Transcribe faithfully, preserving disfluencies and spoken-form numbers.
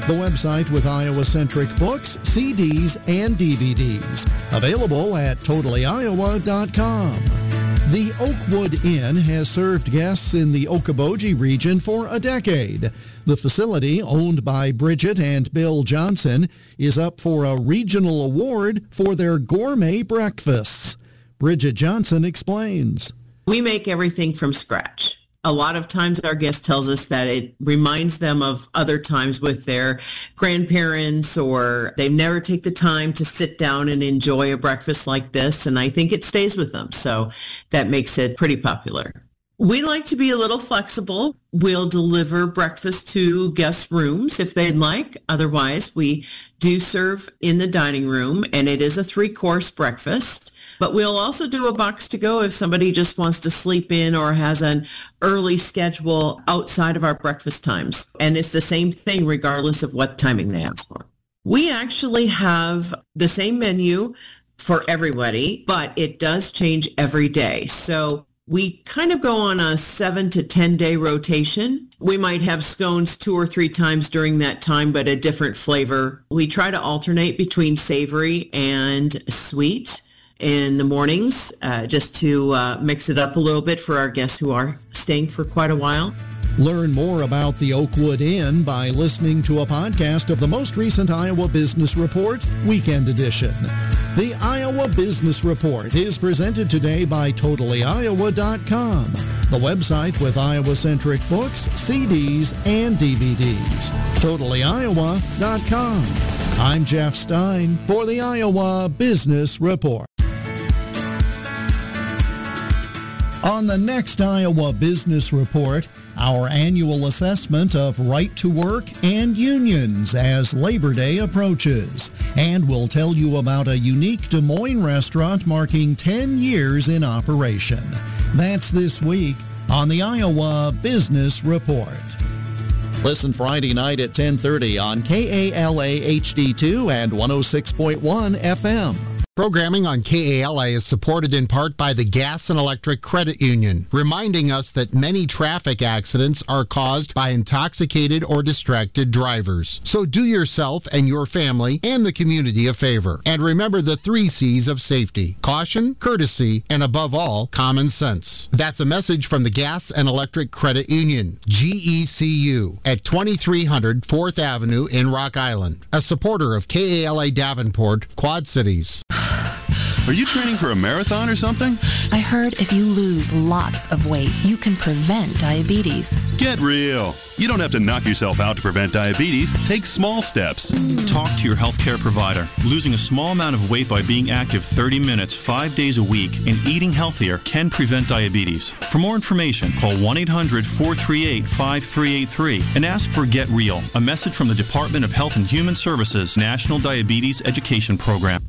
The website with Iowa-centric books, C Ds, and D V Ds. Available at totally iowa dot com. The Oakwood Inn has served guests in the Okoboji region for a decade. The facility, owned by Bridget and Bill Johnson, is up for a regional award for their gourmet breakfasts. Bridget Johnson explains. We make everything from scratch. A lot of times our guest tells us that it reminds them of other times with their grandparents, or they never take the time to sit down and enjoy a breakfast like this, and I think it stays with them. So that makes it pretty popular. We like to be a little flexible. We'll deliver breakfast to guest rooms if they'd like. Otherwise, we do serve in the dining room, and it is a three-course breakfast. But we'll also do a box to go if somebody just wants to sleep in or has an early schedule outside of our breakfast times. And it's the same thing regardless of what timing they ask for. We actually have the same menu for everybody, but it does change every day. So we kind of go on a seven to ten day rotation. We might have scones two or three times during that time, but a different flavor. We try to alternate between savory and sweet in the mornings, uh, just to uh, mix it up a little bit for our guests who are staying for quite a while. Learn more about the Oakwood Inn by listening to a podcast of the most recent Iowa Business Report, Weekend Edition. The Iowa Business Report is presented today by totally iowa dot com, the website with Iowa-centric books, C Ds, and D V Ds. totally iowa dot com. I'm Jeff Stein for the Iowa Business Report. On the next Iowa Business Report, our annual assessment of right to work and unions as Labor Day approaches. And we'll tell you about a unique Des Moines restaurant marking ten years in operation. That's this week on the Iowa Business Report. Listen Friday night at ten thirty on K A L A H D two and one oh six point one F M. Programming on K A L A is supported in part by the Gas and Electric Credit Union, reminding us that many traffic accidents are caused by intoxicated or distracted drivers. So do yourself and your family and the community a favor. And remember the three C's of safety: caution, courtesy, and above all, common sense. That's a message from the Gas and Electric Credit Union, G E C U, at twenty-three hundred fourth Avenue in Rock Island. A supporter of K A L A Davenport, Quad Cities. Are you training for a marathon or something? I heard if you lose lots of weight, you can prevent diabetes. Get real. You don't have to knock yourself out to prevent diabetes. Take small steps. Talk to your healthcare provider. Losing a small amount of weight by being active thirty minutes, five days a week, and eating healthier can prevent diabetes. For more information, call one eight hundred four three eight five three eight three and ask for Get Real, a message from the Department of Health and Human Services National Diabetes Education Program.